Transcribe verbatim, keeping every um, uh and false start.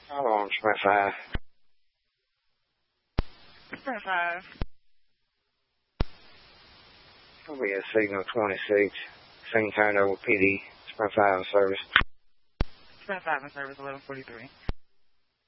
Hold on, Sprint five. Sprint five. It'll be a signal twenty-six. Scene turned over P D. Sprint five in service. Sprint five in service, eleven forty-three.